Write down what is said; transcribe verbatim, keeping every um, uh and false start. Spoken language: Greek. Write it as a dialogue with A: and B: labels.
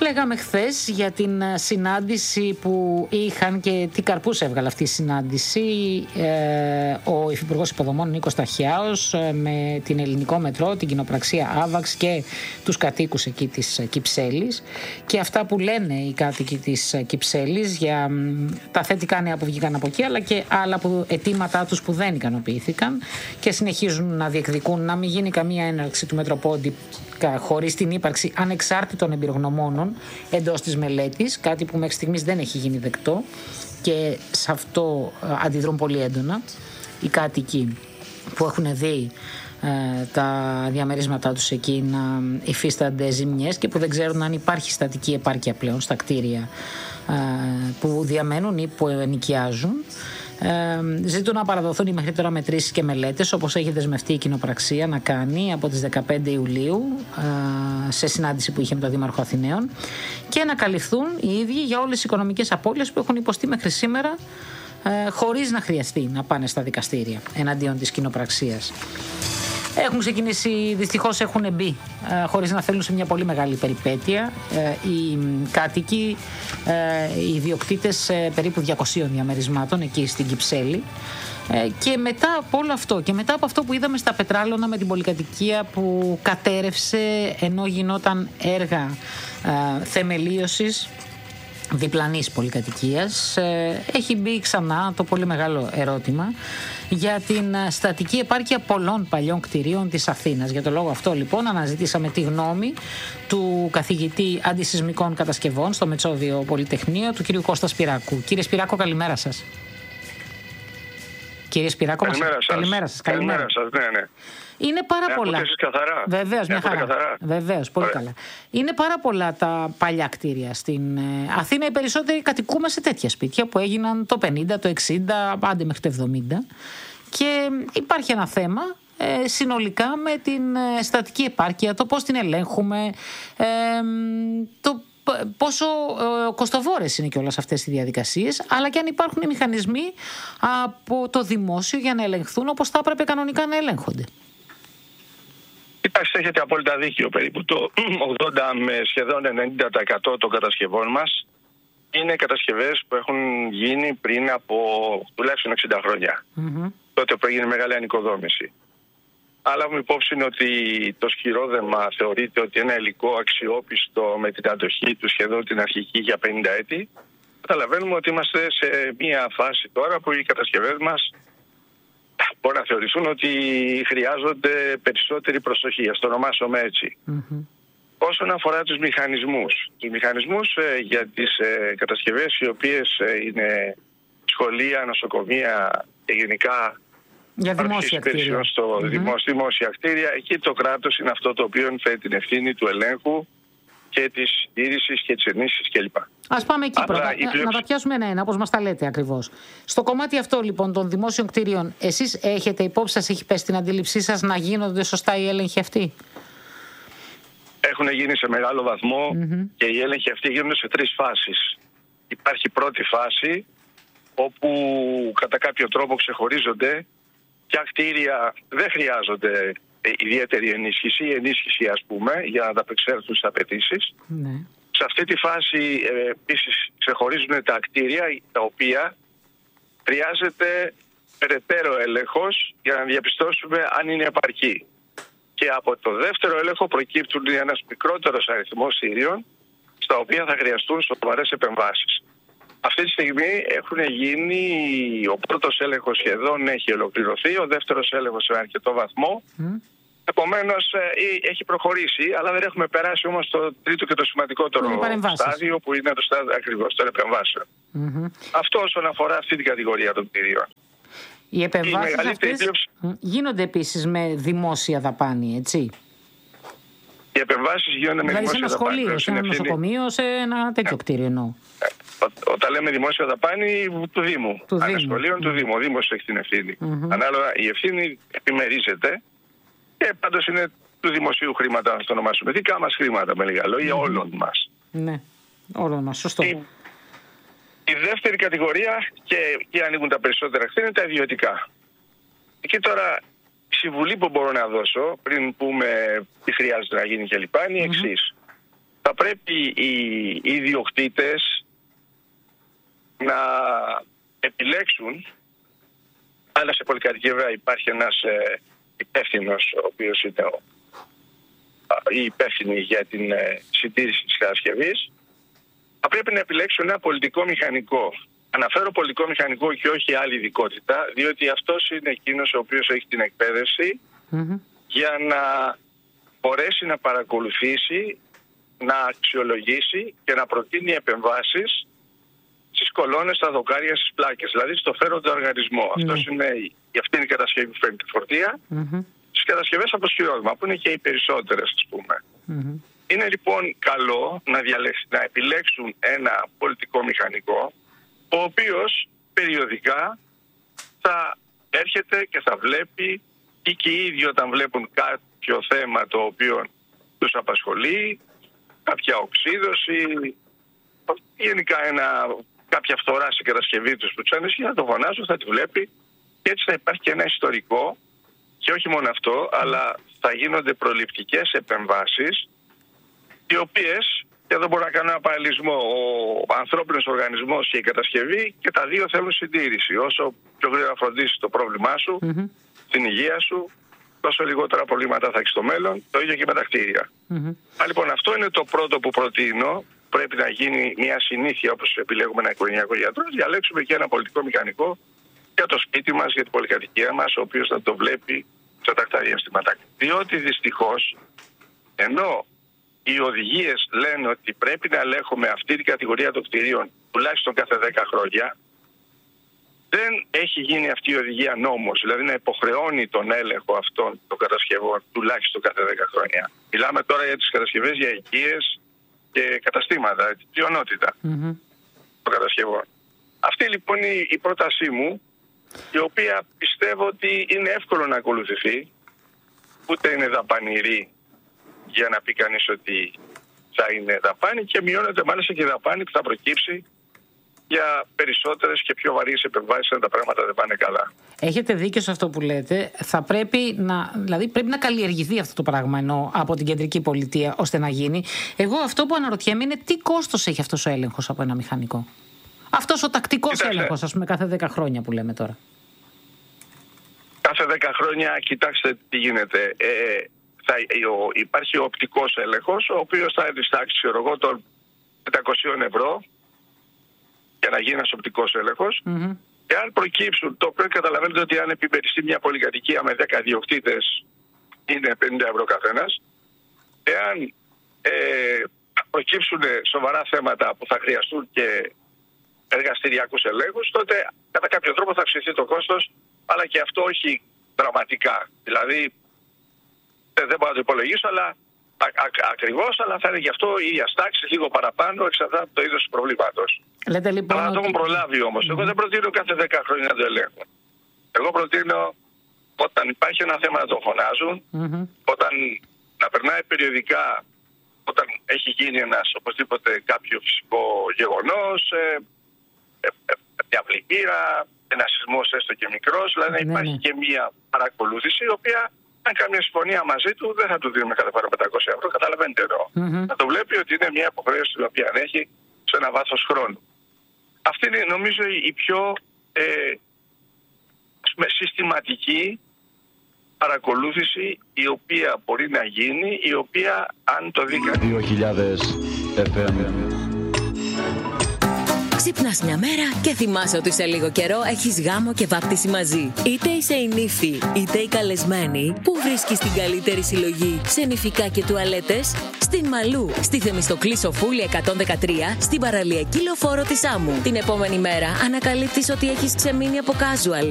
A: Λέγαμε χθες για την συνάντηση που είχαν και τι καρπούς έβγαλε αυτή η συνάντηση ε, ο Υφυπουργός Υποδομών Νίκος Ταχιάος ε, με την Ελληνικό Μετρό, την κοινοπραξία Άβαξ και τους κατοίκους εκεί της Κυψέλης, και αυτά που λένε οι κάτοικοι της Κυψέλης για τα θετικά νέα που βγήκαν από εκεί, αλλά και άλλα που, αιτήματά τους που δεν ικανοποιήθηκαν και συνεχίζουν να διεκδικούν να μην γίνει καμία έναρξη του Μετροπόντι χωρίς την ύπαρξη ανεξάρτητων εμπειρογνωμόνων εντός της μελέτης, κάτι που μέχρι στιγμής δεν έχει γίνει δεκτό, και σε αυτό αντιδρούν πολύ έντονα οι κάτοικοι που έχουν δει ε, τα διαμερίσματά τους εκεί να υφίστανται ζημιές και που δεν ξέρουν αν υπάρχει στατική επάρκεια πλέον στα κτίρια ε, που διαμένουν ή που ενοικιάζουν. Ε, ζητούν να παραδοθούν οι μέχρι τώρα μετρήσεις και μελέτες, όπως έχει δεσμευτεί η κοινοπραξία να κάνει από τις δεκαπέντε Ιουλίου ε, σε συνάντηση που είχε με τον Δήμαρχο Αθηναίων, και να καλυφθούν οι ίδιοι για όλες τις οικονομικές απώλειες που έχουν υποστεί μέχρι σήμερα ε, χωρίς να χρειαστεί να πάνε στα δικαστήρια εναντίον της κοινοπραξίας. Έχουν ξεκινήσει, δυστυχώς έχουν μπει, ε, χωρίς να θέλουν, σε μια πολύ μεγάλη περιπέτεια. Ε, οι κάτοικοι, ε, οι ιδιοκτήτες ε, περίπου διακοσίων διαμερισμάτων εκεί στην Κυψέλη. Ε, και μετά από όλο αυτό και μετά από αυτό που είδαμε στα Πετράλωνα με την πολυκατοικία που κατέρευσε ενώ γινόταν έργα ε, θεμελίωσης διπλανής πολυκατοικίας, ε, έχει μπει ξανά το πολύ μεγάλο ερώτημα για την στατική επάρκεια πολλών παλιών κτηρίων της Αθήνας. Για τον λόγο αυτό λοιπόν αναζητήσαμε τη γνώμη του καθηγητή αντισυσμικών κατασκευών στο Μετσόβιο Πολυτεχνείο, του κ. Κώστα Σπυράκου. Κύριε Σπυράκο, καλημέρα σας. Κύριε Σπυράκο,
B: καλημέρα σας.
A: Καλημέρα σας.
B: Καλημέρα σας, ναι, ναι.
A: Είναι πάρα
B: ε,
A: πολλά.
B: Καθαρά.
A: Βεβαίως, μια χαρά.
B: Καθαρά.
A: Βεβαίως, πολύ Ωραία. καλά. Είναι πάρα πολλά τα παλιά κτίρια στην Αθήνα. Οι περισσότεροι κατοικούμε σε τέτοια σπίτια που έγιναν το πενήντα, το εξήντα, άντε μέχρι το εβδομήντα. Και υπάρχει ένα θέμα ε, συνολικά με την ε, στατική επάρκεια, το πώς την ελέγχουμε, ε, το πόσο ε, κοστοβόρες είναι και όλες αυτές οι διαδικασίες, αλλά και αν υπάρχουν οι μηχανισμοί από το δημόσιο για να ελεγχθούν όπως θα έπρεπε κανονικά να ελέγχονται.
B: Κοιτάξτε, έχετε απόλυτα δίκιο. Περίπου το ογδόντα με σχεδόν ενενήντα τοις εκατό των κατασκευών μας είναι κατασκευές που έχουν γίνει πριν από τουλάχιστον εξήντα χρόνια. Mm-hmm. Τότε που έγινε μεγάλη ανοικοδόμηση. Αλλά έχουμε υπόψη ότι το σκυρόδεμα θεωρείται ότι ένα υλικό αξιόπιστο με την αντοχή του σχεδόν την αρχική για πενήντα έτη. Καταλαβαίνουμε ότι είμαστε σε μια φάση τώρα που οι κατασκευές μας μπορεί να θεωρηθούν ότι χρειάζονται περισσότερη προσοχή, ας το ονομάσουμε έτσι. Mm-hmm. Όσον αφορά τους μηχανισμούς, τους μηχανισμούς ε, για τις ε, κατασκευές οι οποίες ε, είναι σχολεία, νοσοκομεία και γενικά
A: για δημόσια κτίρια.
B: Στο mm-hmm. δημόσια, δημόσια κτίρια, εκεί το κράτος είναι αυτό το οποίο φέρει την ευθύνη του ελέγχου και της συντήρησης και της ενίσχυσης κλπ.
A: Ας πάμε εκεί πρώτα, πλειοψη... να τα πιάσουμε ένα-ένα, όπως μας τα λέτε ακριβώς. Στο κομμάτι αυτό λοιπόν των δημόσιων κτίριων, εσείς έχετε υπόψη σας, έχει πέσει την αντίληψή σας να γίνονται σωστά οι έλεγχοι αυτοί?
B: Έχουν γίνει σε μεγάλο βαθμό mm-hmm. και οι έλεγχοι αυτοί γίνονται σε τρεις φάσεις. Υπάρχει πρώτη φάση όπου κατά κάποιο τρόπο ξεχωρίζονται ποια κτίρια δεν χρειάζονται ιδιαίτερη ενίσχυση, ενίσχυση ας πούμε, για να ανταπεξέλθουν στις απαιτήσεις. Ναι. Σε αυτή τη φάση ε, επίσης ξεχωρίζουν τα κτίρια τα οποία χρειάζεται περαιτέρω έλεγχος για να διαπιστώσουμε αν είναι επαρκή. Και από το δεύτερο έλεγχο προκύπτουν ένας μικρότερος αριθμός κτίριων στα οποία θα χρειαστούν σοβαρές επεμβάσεις. Αυτή τη στιγμή έχουν γίνει, ο πρώτος έλεγχος σχεδόν έχει ολοκληρωθεί, ο δεύτερος έλεγχος σε αρκετό βαθμό. Mm. Επομένως έχει προχωρήσει, αλλά δεν έχουμε περάσει όμως το τρίτο και το σημαντικότερο στάδιο που είναι το στάδιο ακριβώς των επεμβάσεων. Mm-hmm. Αυτό όσον αφορά αυτή την κατηγορία των κτίριων.
A: Οι επεμβάσεις αυτές πλειοψη... γίνονται επίσης με δημόσια δαπάνη, έτσι?
B: Οι επεμβάσεις γίνονται με
A: δηλαδή
B: δημόσια
A: δαπάνη. Δηλαδή σε ένα σχολείο, σε ένα
B: ευθύνη...
A: νοσοκομείο, σε ένα τέτοιο κτίριο εννοώ.
B: Όταν λέμε δημόσια δαπάνη του Δήμου.
A: Του
B: Αν σχολείων του Δήμου. Ο Δήμος έχει την ευθύνη. Mm-hmm. Ανάλογα η ευθύνη επιμερίζεται και πάντως είναι του δημοσίου χρήματα, να το ονομάσουμε. Δικά μας χρήματα, με λίγα λόγια, mm-hmm. όλων μας.
A: Ναι, όλων μας. Σωστό.
B: Η, η δεύτερη κατηγορία, και εκεί ανοίγουν τα περισσότερα κτίρια, είναι τα ιδιωτικά. Εκεί τώρα η συμβουλή που μπορώ να δώσω πριν πούμε τι χρειάζεται να γίνει κλπ. Είναι η εξής. Mm-hmm. θα πρέπει οι ιδιοκτήτες να επιλέξουν, αλλά σε πολυκατοικία βέβαια υπάρχει ένας ε, υπεύθυνος, ο οποίος είναι ο, η υπεύθυνη για την ε, συντήρηση της κατασκευής, θα πρέπει να επιλέξουν ένα πολιτικό μηχανικό. Αναφέρω πολιτικό μηχανικό και όχι άλλη ειδικότητα, διότι αυτός είναι εκείνος ο οποίος έχει την εκπαίδευση mm-hmm. για να μπορέσει να παρακολουθήσει, να αξιολογήσει και να προτείνει επεμβάσεις στις κολόνες, στα δοκάρια, στις πλάκες, δηλαδή στο φέροντα οργανισμό. Mm-hmm. Αυτός είναι, αυτή είναι η κατασκευή που φέρνει τη φορτία. Mm-hmm. Στις κατασκευές από σκυρώδημα, που είναι και οι περισσότερες, ας πούμε. Mm-hmm. Είναι λοιπόν καλό να, διαλέξει, να επιλέξουν ένα πολιτικό μηχανικό, ο οποίος περιοδικά θα έρχεται και θα βλέπει ή και οι ίδιοι όταν βλέπουν κάποιο θέμα το οποίο τους απασχολεί, κάποια οξύδωση, γενικά ένα, κάποια φθορά στην κατασκευή τους που τους ανησυχεί, θα το φωνάζουν, θα τη βλέπει και έτσι θα υπάρχει και ένα ιστορικό και όχι μόνο αυτό, αλλά θα γίνονται προληπτικές επεμβάσεις οι οποίες, και εδώ μπορώ να κάνω ένα παραλληλισμό, ο ανθρώπινος οργανισμός και η κατασκευή και τα δύο θέλουν συντήρηση. Όσο πιο γρήγορα φροντίσεις το πρόβλημά σου, mm-hmm. την υγεία σου, τόσο λιγότερα προβλήματα θα έχεις στο μέλλον, το ίδιο και με τα κτίρια. Mm-hmm. Α, λοιπόν, αυτό είναι το πρώτο που προτείνω. Πρέπει να γίνει μια συνήθεια, όπως επιλέγουμε ένα οικογενειακό γιατρό, διαλέξουμε και ένα πολιτικό μηχανικό για το σπίτι μας, για την πολυκατοικία μας, ο οποίος θα το βλέπει σε τακτά διαστήματα. Διότι δυστυχώς, ενώ οι οδηγίες λένε ότι πρέπει να ελέγχουμε αυτή την κατηγορία των κτηρίων τουλάχιστον κάθε δέκα χρόνια, δεν έχει γίνει αυτή η οδηγία νόμος, δηλαδή να υποχρεώνει τον έλεγχο αυτών των κατασκευών τουλάχιστον κάθε δέκα χρόνια. Μιλάμε τώρα για τις κατασκευές για οικίες και καταστήματα, την πλειονότητα mm-hmm. των κατασκευών. Αυτή λοιπόν είναι η πρότασή μου, η οποία πιστεύω ότι είναι εύκολο να ακολουθηθεί, ούτε είναι δαπανηρή για να πει κανείς ότι θα είναι δαπάνη, και μειώνεται μάλιστα και η δαπάνη που θα προκύψει για περισσότερες και πιο βαριές επεμβάσεις αν τα πράγματα δεν πάνε καλά.
A: Έχετε δίκιο σε αυτό που λέτε. Θα πρέπει να, δηλαδή πρέπει να καλλιεργηθεί αυτό το πράγμα ενώ από την κεντρική πολιτεία ώστε να γίνει. Εγώ αυτό που αναρωτιέμαι είναι τι κόστος έχει αυτός ο έλεγχος από ένα μηχανικό. Αυτός ο τακτικός Κοιτάξτε. έλεγχος, ας πούμε, κάθε δέκα χρόνια που λέμε τώρα.
B: Κάθε δέκα χρόνια, κοιτάξτε τι γίνεται. Ε, θα, ο, υπάρχει ο οπτικός έλεγχος, ο οποίος θα διστάξει εγώ των πεντακόσια ευρώ για να γίνει ένας οπτικός έλεγχος. Mm-hmm. Εάν προκύψουν, το πρέπει καταλαβαίνετε ότι αν επιμεριστεί μια πολυκατοικία με δέκα ιδιοκτήτες είναι πενήντα ευρώ καθένας. Εάν ε, προκύψουν σοβαρά θέματα που θα χρειαστούν και εργαστηριακούς ελέγχους, τότε κατά κάποιο τρόπο θα αυξηθεί το κόστος, αλλά και αυτό όχι δραματικά. Δηλαδή δεν μπορώ να το υπολογίσω, αλλά α, α, ακριβώς, αλλά θα είναι γι' αυτό η αστάξη λίγο παραπάνω, εξαρτάται από το είδος του προβλήματος.
A: Λέτε λοιπόν.
B: Αλλά να το έχουν προλάβει όμως. Mm-hmm. Εγώ δεν προτείνω κάθε δέκα χρόνια να το ελέγχουν. Εγώ προτείνω όταν υπάρχει ένα θέμα να το φωνάζουν, mm-hmm. όταν να περνάει περιοδικά, όταν έχει γίνει ένας οπωσδήποτε κάποιο φυσικό γεγονός, ε, ε, ε, μια πλημμύρα, ένα σεισμός έστω και μικρός, δηλαδή να υπάρχει ναι, ναι. και μια παρακολούθηση, η οποία αν κάνει μια συμφωνία μαζί του δεν θα του δίνουμε κατά πάρω πεντακόσια ευρώ, καταλαβαίνετε εδώ. Mm-hmm. Θα το βλέπει ότι είναι μια υποχρέωση την οποία έχει σε ένα βάθος χρόνου. Αυτή είναι νομίζω η πιο ε, συστηματική παρακολούθηση η οποία μπορεί να γίνει, η οποία αν το δει κανείς.
C: δύο χιλιάδες εφ εμ.
D: Ξυπνάς μια μέρα και θυμάσαι ότι σε λίγο καιρό έχεις γάμο και βάπτιση μαζί. Είτε είσαι η νύφη, είτε η καλεσμένη, που βρίσκεις την καλύτερη συλλογή σε νηφικά και τουαλέτες? Στην Μαλού, στη Θεμιστοκλή Σοφούλη εκατόν δεκατρία, στην παραλιακή λεωφόρο της Άμμου. Την επόμενη μέρα ανακαλύπτεις ότι έχεις ξεμείνει από casual